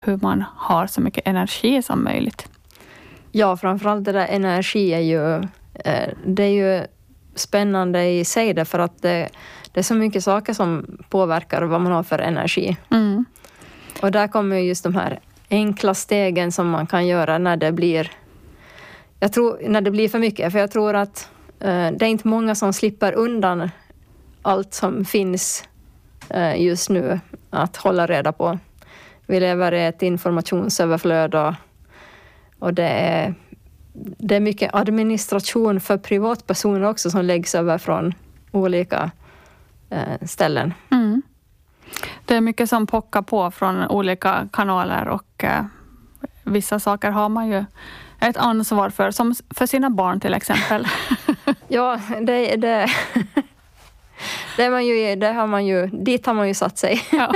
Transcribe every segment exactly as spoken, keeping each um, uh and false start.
hur man har så mycket energi som möjligt. Ja, framförallt det där energi är ju, eh, det är ju spännande i sig därför att det, det är så mycket saker som påverkar vad man har för energi. Mm. Och där kommer just de här enkla stegen som man kan göra när det blir, jag tror, när det blir för mycket. För jag tror att eh, det är inte många som slipper undan allt som finns eh, just nu att hålla reda på. Vi lever i ett informationsöverflöd och, och det är Det är mycket administration för privatpersoner också som läggs över från olika eh, ställen. Mm. Det är mycket som pockar på från olika kanaler och eh, vissa saker har man ju ett ansvar för, som för sina barn till exempel. Ja, det, det, det, är man ju, det har man ju, dit har man ju satt sig. Ja.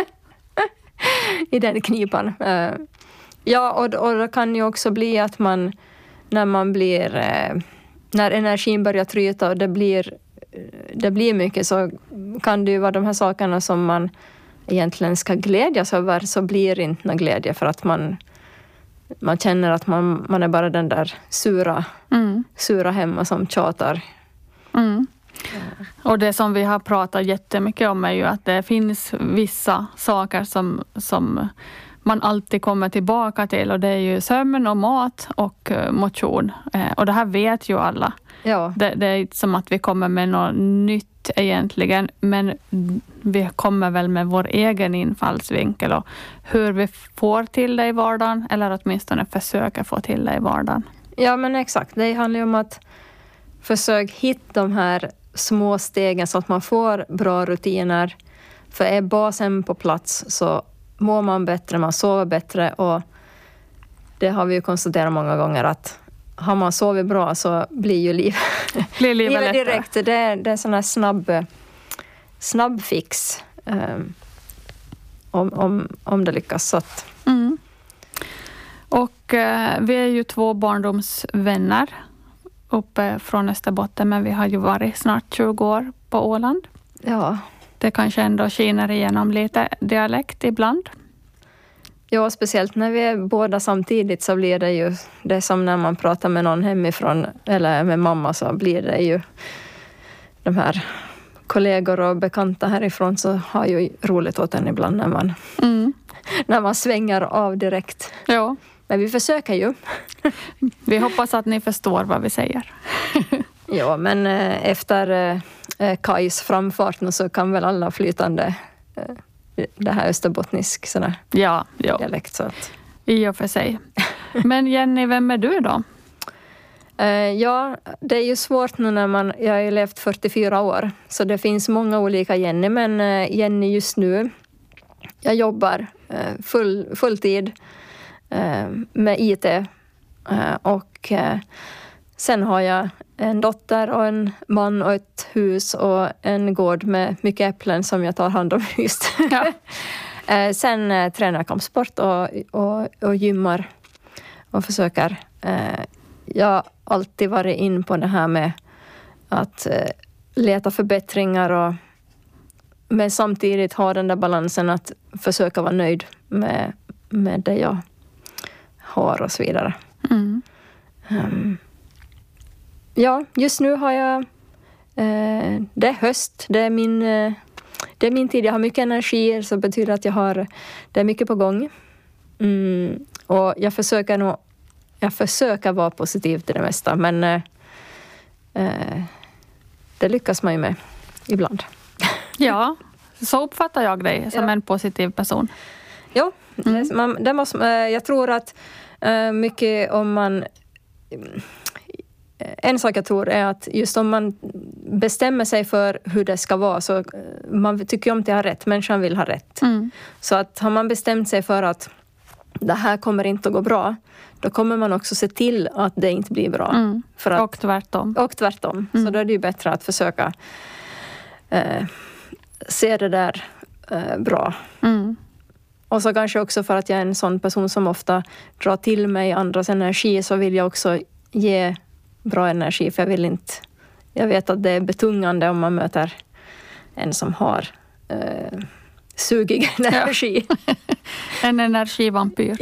I den knipan. Uh, ja, och, och det kan ju också bli att man när man blir, eh, när energin börjar tryta och det blir, det blir mycket, så kan det ju vara de här sakerna som man egentligen ska glädjas över, så blir det inte någon glädje för att man, man känner att man, man är bara den där sura, mm. sura hemma som tjatar. Mm. Ja. Och det som vi har pratat jättemycket om är ju att det finns vissa saker som, som man alltid kommer tillbaka till, och det är ju sömn och mat och motion. Eh, och det här vet ju alla. Ja. Det, det är inte som att vi kommer med något nytt egentligen, men vi kommer väl med vår egen infallsvinkel och hur vi får till det i vardagen, eller åtminstone försöka få till det i vardagen. Ja, men exakt. Det handlar ju om att försöka hitta de här små stegen så att man får bra rutiner. För är basen på plats så mår man bättre, man sover bättre, och det har vi ju konstaterat många gånger att har man sovit bra så blir ju liv, blir livet, livet direkt. Det är, det är sån här snabb, snabb fix um, om, om, om det lyckas. Så att. Mm. Och uh, vi är ju två barndomsvänner uppe från Österbotten, men vi har ju varit snart tjugo år på Åland. Ja. Det kanske ändå skiner igenom lite dialekt ibland. Ja, speciellt när vi är båda samtidigt så blir det ju, det är som när man pratar med någon hemifrån eller med mamma, så blir det ju de här kollegor och bekanta härifrån så har ju roligt åt en ibland när man, mm. när man svänger av direkt. Ja. Men vi försöker ju. Vi hoppas att ni förstår vad vi säger. Ja, men eh, efter eh, Kajs framfart så kan väl alla flytande eh, det här österbottnisk såna ja, ja. dialekt. Så att. I och för sig. Men Jenny, vem är du då? Eh, ja, det är ju svårt nu när man, jag har ju levt fyrtiofyra år, så det finns många olika Jenny, men eh, Jenny just nu, jag jobbar eh, full, fulltid eh, med I T eh, och eh, sen har jag en dotter och en man och ett hus och en gård med mycket äpplen som jag tar hand om just. Ja. Sen eh, tränar jag kampsport och, och, och gymmar och försöker. Eh, jag har alltid varit in på det här med att eh, leta förbättringar, och, men samtidigt ha den där balansen att försöka vara nöjd med, med det jag har och så vidare. Mm. Um, Ja, just nu har jag, eh, det är höst, det är, min, eh, det är min tid, jag har mycket energi, så betyder att jag har, det är mycket på gång. Mm, och jag försöker nog, jag försöker vara positiv till det mesta, men eh, eh, det lyckas man ju med ibland. Ja, så uppfattar jag dig som ja. En positiv person. Ja, mm. det, man, det måste, eh, jag tror att eh, mycket om man... En sak jag tror är att just om man bestämmer sig för hur det ska vara, så man tycker om att ha rätt, människan vill ha rätt. Mm. Så att har man bestämt sig för att det här kommer inte att gå bra, då kommer man också se till att det inte blir bra. Mm. För att, och tvärtom. Och tvärtom. Mm. Så då är det ju bättre att försöka eh, se det där eh, bra. Mm. Och så kanske också för att jag är en sån person som ofta drar till mig andras energi, så vill jag också ge bra energi, för jag vill inte, jag vet att det är betungande om man möter en som har eh, sugig energi. Ja. En energivampyr.